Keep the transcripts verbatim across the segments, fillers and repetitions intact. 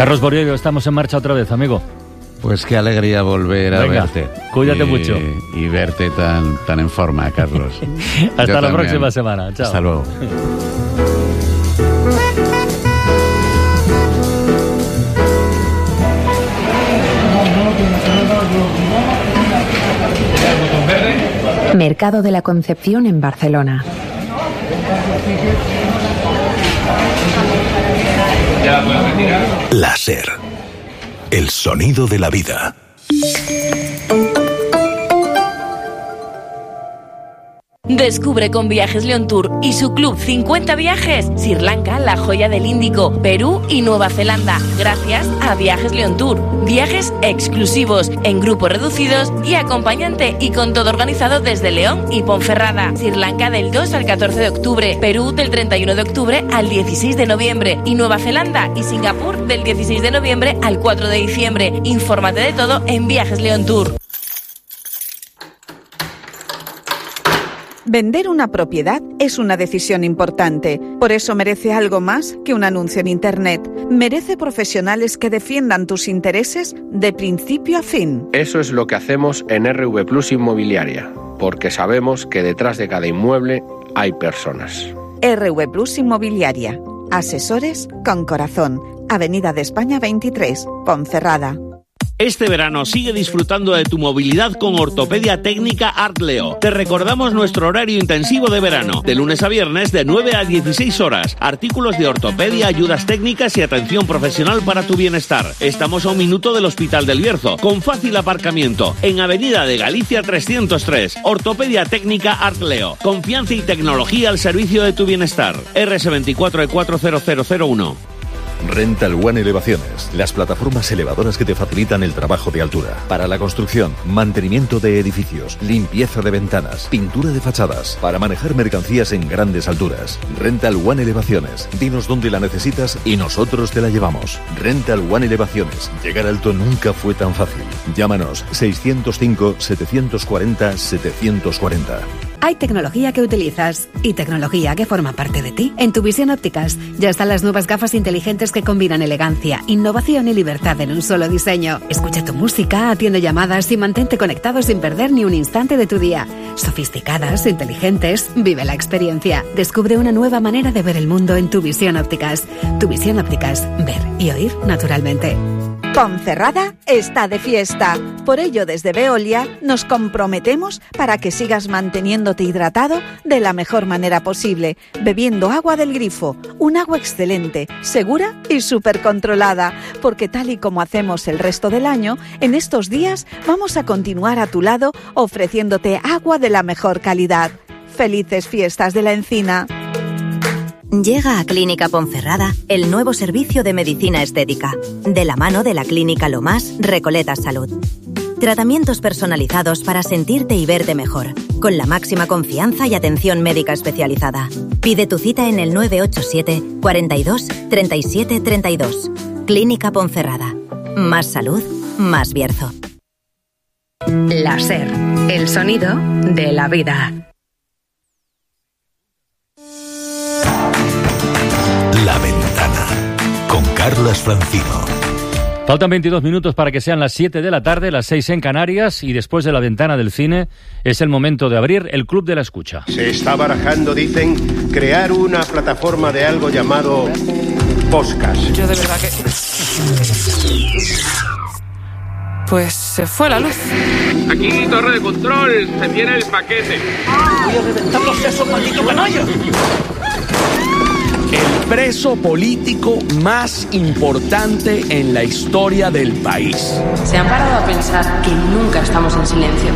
Carlos Borillo, estamos en marcha otra vez, amigo. Pues qué alegría volver a Venga, verte. Cuídate y, mucho. Y verte tan, tan en forma, Carlos. Hasta Yo la también. próxima semana. Chao. Hasta luego. Mercado de la Concepción en Barcelona. Láser. El sonido de la vida. Descubre con Viajes León Tour y su club cincuenta viajes Sri Lanka, la joya del Índico, Perú y Nueva Zelanda, gracias a Viajes León Tour. Viajes exclusivos, en grupos reducidos y acompañante, y con todo organizado desde León y Ponferrada. Sri Lanka del dos al catorce de octubre, Perú del treinta y uno de octubre al dieciséis de noviembre y Nueva Zelanda y Singapur del dieciséis de noviembre al cuatro de diciembre. Infórmate de todo en Viajes León Tour. Vender una propiedad es una decisión importante. Por eso merece algo más que un anuncio en Internet. Merece profesionales que defiendan tus intereses de principio a fin. Eso es lo que hacemos en R V Plus Inmobiliaria, porque sabemos que detrás de cada inmueble hay personas. R V Plus Inmobiliaria. Asesores con corazón. Avenida de España veintitrés, Ponferrada. Este verano sigue disfrutando de tu movilidad con Ortopedia Técnica Artleo. Te recordamos nuestro horario intensivo de verano, de lunes a viernes de nueve a dieciséis horas. Artículos de ortopedia, ayudas técnicas y atención profesional para tu bienestar. Estamos a un minuto del Hospital del Bierzo, con fácil aparcamiento, en Avenida de Galicia trescientos tres. Ortopedia Técnica Artleo. Confianza y tecnología al servicio de tu bienestar. R S veinticuatro E cuatro cero cero cero uno. Rental One Elevaciones, las plataformas elevadoras que te facilitan el trabajo de altura. Para la construcción, mantenimiento de edificios, limpieza de ventanas, pintura de fachadas, para manejar mercancías en grandes alturas. Rental One Elevaciones, dinos dónde la necesitas y nosotros te la llevamos. Rental One Elevaciones, llegar alto nunca fue tan fácil. Llámanos seiscientos cinco, setecientos cuarenta, setecientos cuarenta. Hay tecnología que utilizas y tecnología que forma parte de ti. En Tu Visión Ópticas ya están las nuevas gafas inteligentes que combinan elegancia, innovación y libertad en un solo diseño. Escucha tu música, atiende llamadas y mantente conectado sin perder ni un instante de tu día. Sofisticadas, inteligentes, vive la experiencia. Descubre una nueva manera de ver el mundo en Tu Visión Ópticas. Tu Visión Ópticas, ver y oír naturalmente. Ponferrada está de fiesta. Por ello, desde Veolia nos comprometemos para que sigas manteniéndote hidratado de la mejor manera posible, bebiendo agua del grifo, un agua excelente, segura y súper controlada, porque tal y como hacemos el resto del año, en estos días vamos a continuar a tu lado ofreciéndote agua de la mejor calidad. ¡Felices fiestas de la Encina! Llega a Clínica Ponferrada el nuevo servicio de medicina estética, de la mano de la Clínica Lomás Recoletas Salud. Tratamientos personalizados para sentirte y verte mejor, con la máxima confianza y atención médica especializada. Pide tu cita en el nueve ocho siete, cuarenta y dos, treinta y siete, treinta y dos. Clínica Ponferrada. Más salud, más Bierzo. Láser, el sonido de la vida. La Ventana, con Carlas Francino. Faltan veintidós minutos para que sean las siete de la tarde, las seis en Canarias, y después de La Ventana del Cine es el momento de abrir el Club de la Escucha. Se está barajando, dicen, crear una plataforma de algo llamado podcast. Yo de verdad que... Pues se fue la luz. Aquí, torre de control, se viene el paquete. Voy a reventar los sesos, maldito canalla. El preso político más importante en la historia del país. ¿Se han parado a pensar que nunca estamos en silencio?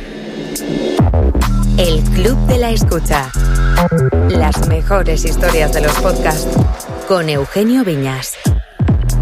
El Club de la Escucha. Las mejores historias de los podcasts. Con Eugenio Viñas.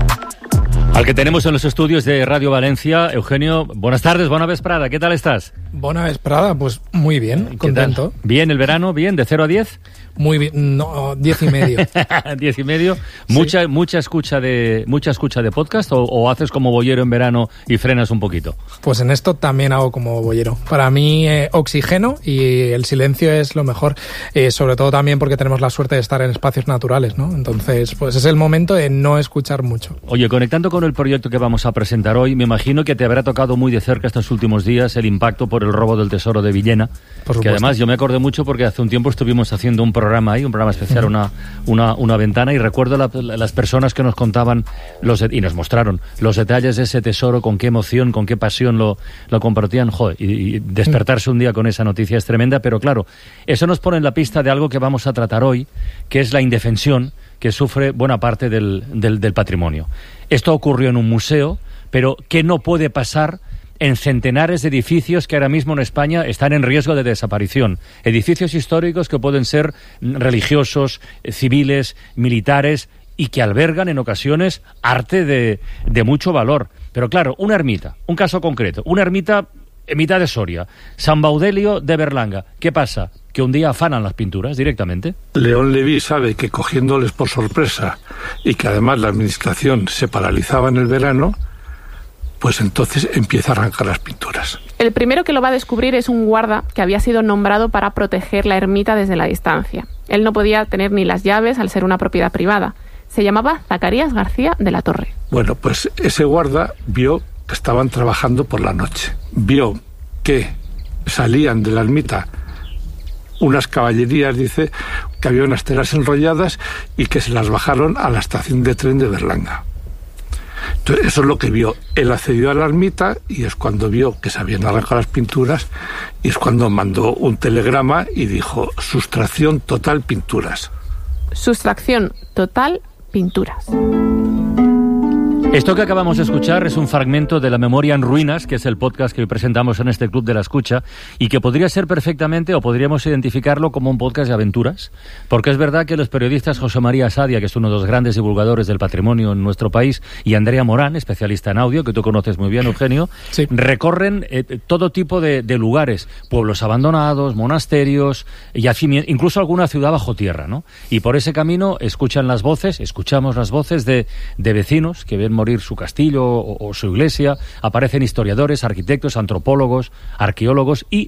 Al que tenemos en los estudios de Radio Valencia. Eugenio, buenas tardes, buena vesprada, ¿qué tal estás? Bona vesprada, pues muy bien, contento. ¿Bien el verano? ¿Bien? ¿De cero a diez? Muy bien, no, diez y medio. diez y medio. Sí. ¿Mucha, mucha, escucha de, ¿Mucha escucha de podcast o, o haces como boyero en verano y frenas un poquito? Pues en esto también hago como boyero. Para mí, eh, oxígeno y el silencio es lo mejor. Eh, sobre todo también porque tenemos la suerte de estar en espacios naturales, ¿no? Entonces, pues es el momento de no escuchar mucho. Oye, conectando con el proyecto que vamos a presentar hoy, me imagino que te habrá tocado muy de cerca estos últimos días el impacto por el robo del tesoro de Villena. Por que además yo me acordé mucho porque hace un tiempo estuvimos haciendo un programa ahí, un programa especial, uh-huh. una, una, una ventana, y recuerdo la, la, las personas que nos contaban los y nos mostraron los detalles de ese tesoro, con qué emoción, con qué pasión lo, lo compartían. Joder, y, y despertarse un día con esa noticia es tremenda, pero claro, eso nos pone en la pista de algo que vamos a tratar hoy, que es la indefensión que sufre buena parte del, del, del patrimonio. Esto ocurrió en un museo, pero ¿qué no puede pasar en centenares de edificios que ahora mismo en España están en riesgo de desaparición? Edificios históricos que pueden ser religiosos, civiles, militares, y que albergan en ocasiones arte de, de mucho valor. Pero claro, una ermita, un caso concreto, una ermita en mitad de Soria, San Baudelio de Berlanga. ¿Qué pasa? Que un día afanan las pinturas directamente. León Leví sabe que cogiéndoles por sorpresa y que además la administración se paralizaba en el verano, pues entonces empieza a arrancar las pinturas. El primero que lo va a descubrir es un guarda que había sido nombrado para proteger la ermita desde la distancia. Él no podía tener ni las llaves al ser una propiedad privada. Se llamaba Zacarías García de la Torre. Bueno, pues ese guarda vio que estaban trabajando por la noche. Vio que salían de la ermita unas caballerías, dice, que había unas telas enrolladas y que se las bajaron a la estación de tren de Berlanga. Entonces, eso es lo que vio. Él accedió a la ermita y es cuando vio que se habían arrancado las pinturas y es cuando mandó un telegrama y dijo: sustracción total pinturas. Sustracción total pinturas. Esto que acabamos de escuchar es un fragmento de La Memoria en Ruinas, que es el podcast que hoy presentamos en este Club de la Escucha, y que podría ser perfectamente, o podríamos identificarlo como un podcast de aventuras, porque es verdad que los periodistas José María Sadia, que es uno de los grandes divulgadores del patrimonio en nuestro país, y Andrea Morán, especialista en audio, que tú conoces muy bien, Eugenio, sí. recorren eh, todo tipo de, de lugares, pueblos abandonados, monasterios, yacimientos, incluso alguna ciudad bajo tierra, ¿no? Y por ese camino escuchan las voces, escuchamos las voces de, de vecinos que ven morir su castillo o, o su iglesia. Aparecen historiadores, arquitectos, antropólogos, arqueólogos y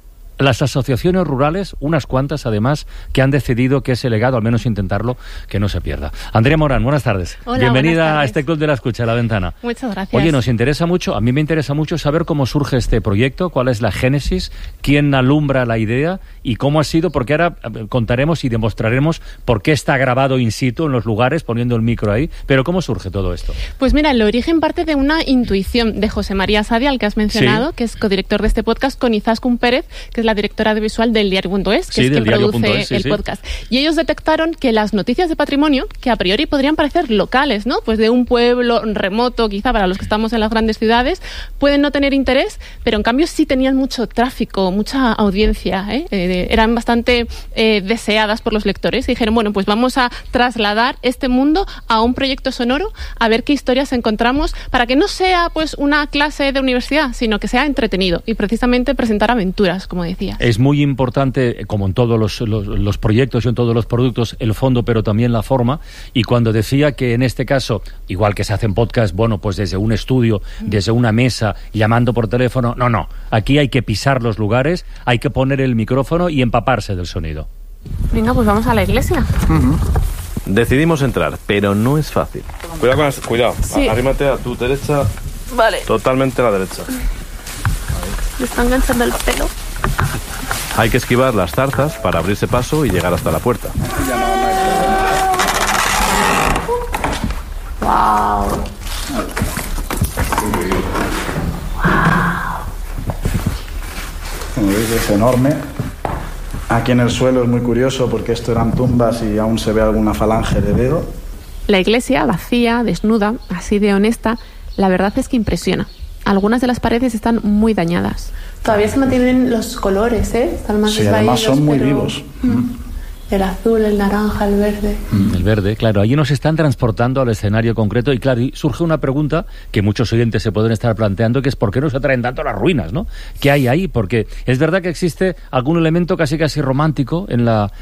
las asociaciones rurales, unas cuantas además, que han decidido que ese legado, al menos intentarlo, que no se pierda. Andrea Morán, buenas tardes. Hola, bienvenida buenas tardes. a este Club de la Escucha, La Ventana. Muchas gracias. Oye, nos interesa mucho, a mí me interesa mucho saber cómo surge este proyecto, cuál es la génesis, quién alumbra la idea y cómo ha sido, porque ahora contaremos y demostraremos por qué está grabado in situ en los lugares, poniendo el micro ahí, pero cómo surge todo esto. Pues mira, el origen parte de una intuición de José María Sadia, al que has mencionado, sí. que es codirector de este podcast, con Izaskun Pérez, que es la directora de visual del diario punto es, que sí, es quien produce es, sí, el sí. podcast. Y ellos detectaron que las noticias de patrimonio, que a priori podrían parecer locales, ¿no? Pues de un pueblo remoto, quizá para los que estamos en las grandes ciudades, pueden no tener interés, pero en cambio sí tenían mucho tráfico, mucha audiencia, ¿eh? Eh, eran bastante eh, deseadas por los lectores y dijeron, bueno, pues vamos a trasladar este mundo a un proyecto sonoro, a ver qué historias encontramos, para que no sea pues una clase de universidad, sino que sea entretenido y precisamente presentar aventuras, como decías. Es muy importante, como en todos los, los, los proyectos y en todos los productos, el fondo, pero también la forma. Y cuando decía que en este caso, igual que se hacen podcasts, bueno, pues desde un estudio, desde una mesa, llamando por teléfono, no, no, aquí hay que pisar los lugares, hay que poner el micrófono y empaparse del sonido. Venga, pues vamos a la iglesia. Uh-huh. Decidimos entrar, pero no es fácil. Cuidado con las, cuidado, sí. Arrímate a tu derecha. Vale. Totalmente a la derecha. Me está enganchando el pelo. Hay que esquivar las zarzas para abrirse paso y llegar hasta la puerta. Wow. Como veis, es enorme. Aquí en el suelo es muy curioso porque esto eran tumbas y aún se ve alguna falange de dedo. La iglesia, vacía, desnuda, así de honesta, la verdad es que impresiona. Algunas de las paredes están muy dañadas. Todavía se mantienen los colores, ¿eh? Están más sí, además son muy pero... vivos. Mm. el azul, el naranja, el verde. El verde, claro. Allí nos están transportando al escenario concreto y claro, y surge una pregunta que muchos oyentes se pueden estar planteando, que es ¿por qué nos atraen tanto las ruinas, ¿no? ¿Qué hay ahí? Porque es verdad que existe algún elemento casi casi romántico en la